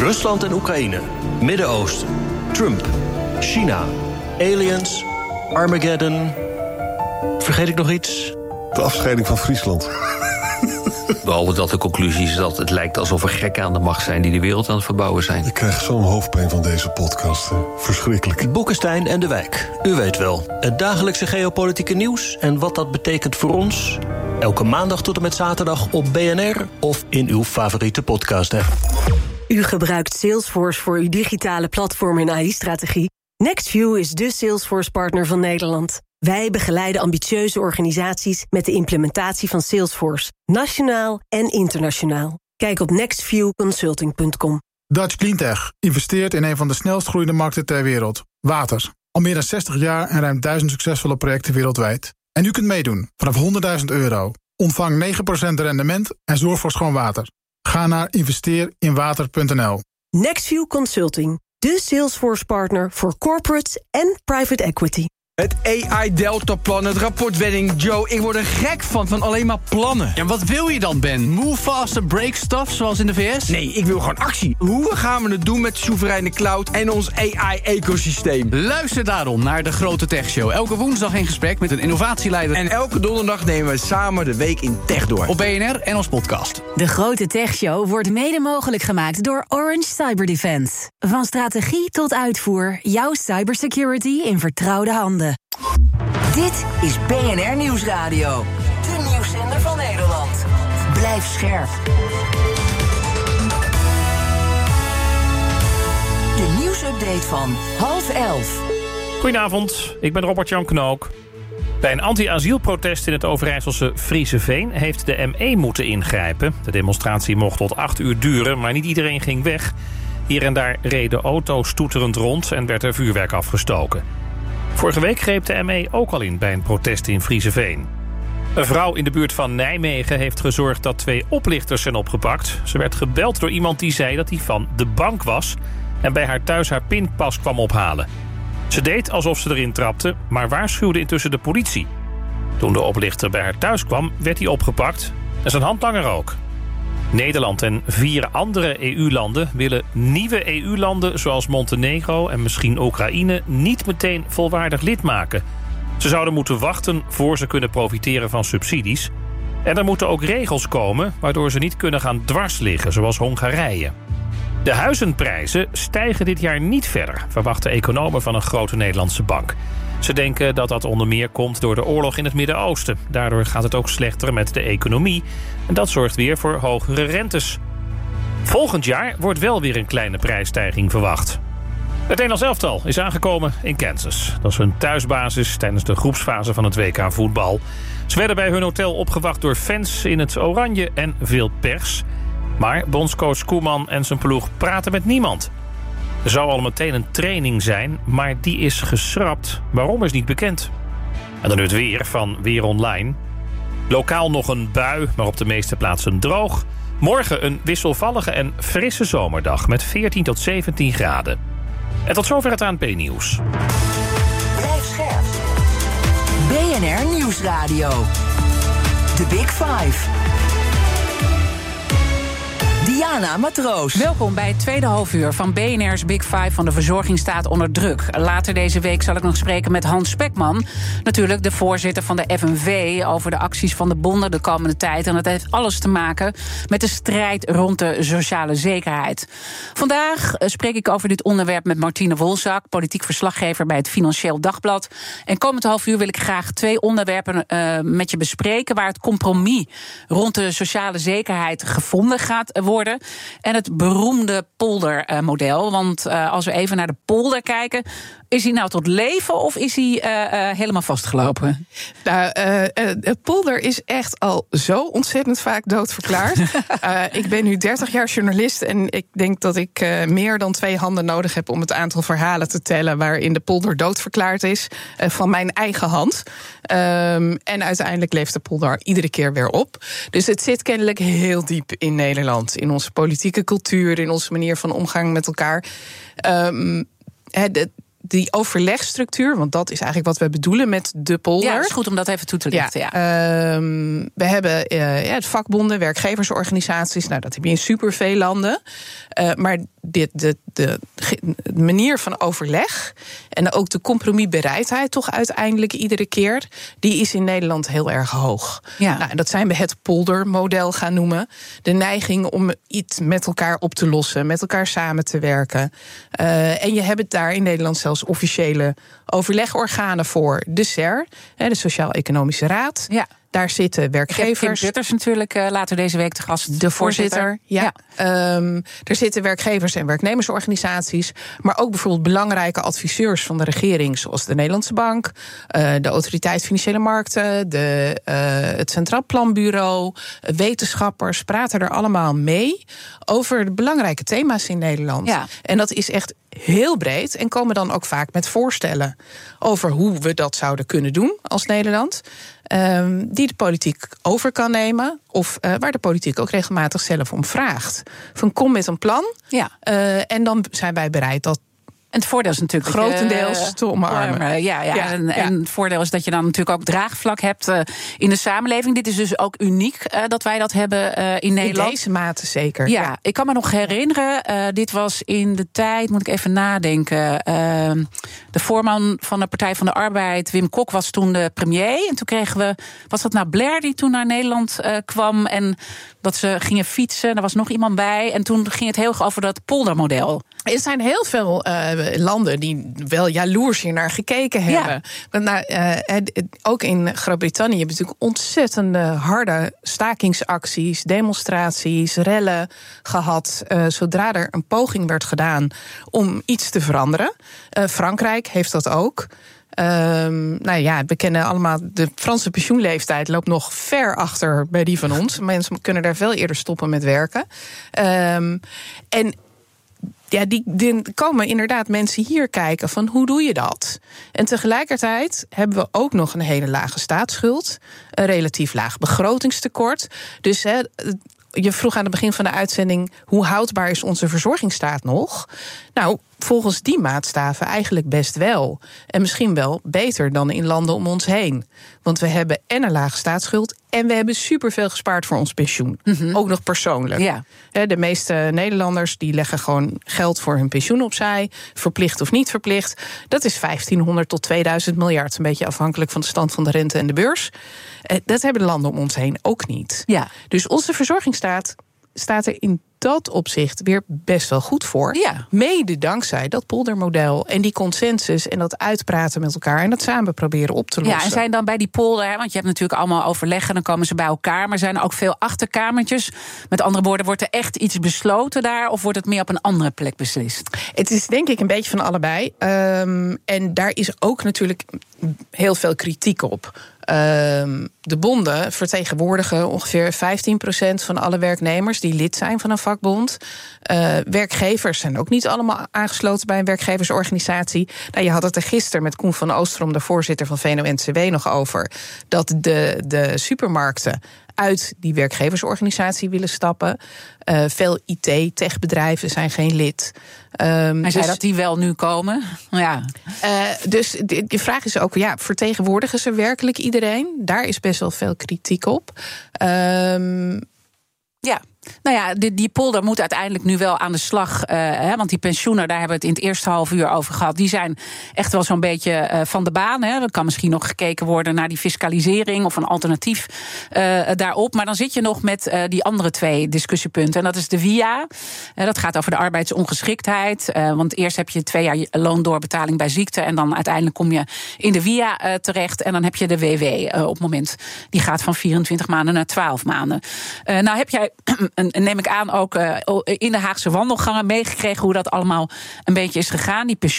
Rusland en Oekraïne, Midden-Oosten, Trump, China, aliens, Armageddon. Vergeet ik nog iets? De afscheiding van Friesland. Behalve dat de conclusie is dat het lijkt alsof er gekken aan de macht zijn die de wereld aan het verbouwen zijn. Ik krijg zo'n hoofdpijn van deze podcast. Verschrikkelijk. Boekenstein en de Wijk. U weet wel, het dagelijkse geopolitieke nieuws en wat dat betekent voor ons. Elke maandag tot en met zaterdag op BNR of in uw favoriete podcast-app. U gebruikt Salesforce voor uw digitale platform en AI-strategie. Nextview is de Salesforce-partner van Nederland. Wij begeleiden ambitieuze organisaties met de implementatie van Salesforce, nationaal en internationaal. Kijk op nextviewconsulting.com. Dutch Cleantech investeert in een van de snelst groeiende markten ter wereld, water. Al meer dan 60 jaar en ruim 1000 succesvolle projecten wereldwijd. En u kunt meedoen vanaf €100.000. Ontvang 9% rendement en zorg voor schoon water. Ga naar investeerinwater.nl. Nextview Consulting, de Salesforce-partner voor corporates en private equity. Het AI-deltaplan, het rapportwedding. Joe, ik word er gek van alleen maar plannen. Ja, wat wil je dan, Ben? Move fast and break stuff, zoals in de VS? Nee, ik wil gewoon actie. Hoe gaan we het doen met soevereine cloud en ons AI-ecosysteem? Luister daarom naar De Grote Tech Show. Elke woensdag in gesprek met een innovatieleider. En elke donderdag nemen we samen de week in tech door. Op BNR en als podcast. De Grote Tech Show wordt mede mogelijk gemaakt door Orange Cyber Defense. Van strategie tot uitvoer, jouw cybersecurity in vertrouwde handen. Dit is BNR Nieuwsradio. De nieuwszender van Nederland. Blijf scherp. De nieuwsupdate van 10:30. Goedenavond, ik ben Robert-Jan Knook. Bij een anti-asielprotest in het Overijsselse Frieseveen heeft de ME moeten ingrijpen. De demonstratie mocht tot 8 uur duren, maar niet iedereen ging weg. Hier en daar reden auto's toeterend rond en werd er vuurwerk afgestoken. Vorige week greep de ME ook al in bij een protest in Frieseveen. Een vrouw in de buurt van Nijmegen heeft gezorgd dat 2 oplichters zijn opgepakt. Ze werd gebeld door iemand die zei dat hij van de bank was en bij haar thuis haar pinpas kwam ophalen. Ze deed alsof ze erin trapte, maar waarschuwde intussen de politie. Toen de oplichter bij haar thuis kwam, werd hij opgepakt en zijn handlanger ook. Nederland en 4 andere EU-landen willen nieuwe EU-landen zoals Montenegro en misschien Oekraïne niet meteen volwaardig lid maken. Ze zouden moeten wachten voor ze kunnen profiteren van subsidies. En er moeten ook regels komen waardoor ze niet kunnen gaan dwarsliggen, zoals Hongarije. De huizenprijzen stijgen dit jaar niet verder, verwachten economen van een grote Nederlandse bank. Ze denken dat dat onder meer komt door de oorlog in het Midden-Oosten. Daardoor gaat het ook slechter met de economie. En dat zorgt weer voor hogere rentes. Volgend jaar wordt wel weer een kleine prijsstijging verwacht. Het Nederlands elftal is aangekomen in Kansas. Dat is hun thuisbasis tijdens de groepsfase van het WK voetbal. Ze werden bij hun hotel opgewacht door fans in het oranje en veel pers. Maar bondscoach Koeman en zijn ploeg praten met niemand. Er zou al meteen een training zijn, maar die is geschrapt. Waarom is niet bekend. En dan nu het weer van Weer Online. Lokaal nog een bui, maar op de meeste plaatsen droog. Morgen een wisselvallige en frisse zomerdag met 14 tot 17 graden. En tot zover het ANP-nieuws. Blijf scherp. BNR Nieuwsradio. The Big Five. Diana Matroos. Welkom bij het tweede halfuur van BNR's Big Five van de verzorging staat onder druk. Later deze week zal ik nog spreken met Hans Spekman, natuurlijk de voorzitter van de FNV, over de acties van de bonden de komende tijd. En dat heeft alles te maken met de strijd rond de sociale zekerheid. Vandaag spreek ik over dit onderwerp met Martine Wolzak, politiek verslaggever bij het Financieel Dagblad. En komend halfuur wil ik graag 2 onderwerpen met je bespreken waar het compromis rond de sociale zekerheid gevonden gaat worden. En het beroemde poldermodel. Want als we even naar de polder kijken, is hij nou tot leven of is hij helemaal vastgelopen? Nou, het polder is echt al zo ontzettend vaak doodverklaard. Ik ben nu 30 jaar journalist en ik denk dat ik meer dan 2 handen nodig heb om het aantal verhalen te tellen waarin de polder doodverklaard is van mijn eigen hand. En uiteindelijk leeft de polder iedere keer weer op. Dus het zit kennelijk heel diep in Nederland, in onze politieke cultuur, in onze manier van omgang met elkaar. die overlegstructuur, want dat is eigenlijk wat we bedoelen met de polder. Ja, het is goed om dat even toe te lichten. Ja. We hebben het vakbonden, werkgeversorganisaties. Nou, dat heb je in superveel landen. Maar de manier van overleg en ook de compromisbereidheid toch uiteindelijk iedere keer, die is in Nederland heel erg hoog. Ja. Nou, en dat zijn we het poldermodel gaan noemen. De neiging om iets met elkaar op te lossen, met elkaar samen te werken. En je hebt daar in Nederland zelfs officiële overlegorganen voor. De SER, de Sociaal-Economische Raad. Ja. Daar zitten werkgevers. Kim Putters natuurlijk later deze week te gast. De voorzitter. Ja. Er zitten werkgevers- en werknemersorganisaties. Maar ook bijvoorbeeld belangrijke adviseurs van de regering, zoals de Nederlandse Bank, de Autoriteit Financiële Markten, het Centraal Planbureau, wetenschappers praten er allemaal mee over de belangrijke thema's in Nederland. Ja. En dat is echt heel breed en komen dan ook vaak met voorstellen over hoe we dat zouden kunnen doen als Nederland. Die de politiek over kan nemen, of waar de politiek ook regelmatig zelf om vraagt. Van kom met een plan, en dan zijn wij bereid dat. En het voordeel is natuurlijk grotendeels te omarmen. En het voordeel is dat je dan natuurlijk ook draagvlak hebt in de samenleving. Dit is dus ook uniek dat wij dat hebben in Nederland. In deze mate zeker. Ja, ik kan me nog herinneren, dit was in de tijd, moet ik even nadenken. De voorman van de Partij van de Arbeid, Wim Kok, was toen de premier. En toen kregen we, was dat nou Blair die toen naar Nederland kwam en dat ze gingen fietsen. Er was nog iemand bij. En toen ging het heel erg over dat poldermodel. Er zijn heel veel landen die wel jaloers hier naar gekeken hebben. Ook in Groot-Brittannië hebben we natuurlijk ontzettende harde stakingsacties, demonstraties, rellen gehad. Zodra er een poging werd gedaan om iets te veranderen. Frankrijk heeft dat ook. We kennen allemaal de Franse pensioenleeftijd loopt nog ver achter bij die van ons. Mensen kunnen daar veel eerder stoppen met werken. Die komen inderdaad mensen hier kijken van hoe doe je dat? En tegelijkertijd hebben we ook nog een hele lage staatsschuld, een relatief laag begrotingstekort. Dus je vroeg aan het begin van de uitzending, hoe houdbaar is onze verzorgingsstaat nog? Nou, volgens die maatstaven eigenlijk best wel. En misschien wel beter dan in landen om ons heen. Want we hebben en een lage staatsschuld en we hebben superveel gespaard voor ons pensioen. Mm-hmm. Ook nog persoonlijk. Ja. De meeste Nederlanders die leggen gewoon geld voor hun pensioen opzij. Verplicht of niet verplicht. Dat is 1500 tot 2000 miljard. Een beetje afhankelijk van de stand van de rente en de beurs. Dat hebben de landen om ons heen ook niet. Ja. Dus onze verzorgingsstaat staat er in dat opzicht weer best wel goed voor. Ja. Mede dankzij dat poldermodel en die consensus en dat uitpraten met elkaar en dat samen proberen op te lossen. Ja, en zijn dan bij die polder, want je hebt natuurlijk allemaal overleggen, dan komen ze bij elkaar, maar zijn er ook veel achterkamertjes? Met andere woorden, wordt er echt iets besloten daar of wordt het meer op een andere plek beslist? Het is denk ik een beetje van allebei. En daar is ook natuurlijk heel veel kritiek op. De bonden vertegenwoordigen ongeveer 15% van alle werknemers die lid zijn van een vakbond. Werkgevers zijn ook niet allemaal aangesloten bij een werkgeversorganisatie. Nou, je had het er gisteren met Koen van Oostrom, de voorzitter van VNO-NCW, nog over dat de supermarkten uit die werkgeversorganisatie willen stappen. Veel IT-techbedrijven zijn geen lid. Hij zei dat die wel nu komen. Ja. Dus de vraag is ook, vertegenwoordigen ze werkelijk iedereen? Daar is best wel veel kritiek op. Nou ja, die polder moet uiteindelijk nu wel aan de slag. Want die pensioenen, daar hebben we het in het eerste half uur over gehad. Die zijn echt wel zo'n beetje van de baan. Er kan misschien nog gekeken worden naar die fiscalisering of een alternatief daarop. Maar dan zit je nog met die andere twee discussiepunten. En dat is de VIA. Dat gaat over de arbeidsongeschiktheid. Want eerst heb je 2 jaar loondoorbetaling bij ziekte. En dan uiteindelijk kom je in de VIA terecht. En dan heb je de WW op het moment. Die gaat van 24 maanden naar 12 maanden. Nou heb jij, neem ik aan, ook in de Haagse wandelgangen meegekregen hoe dat allemaal een beetje is gegaan. Die